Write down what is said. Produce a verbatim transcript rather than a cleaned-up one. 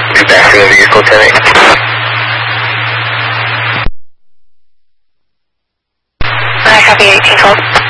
Be back to the vehicle, ten eight. I copy eighteen twelve.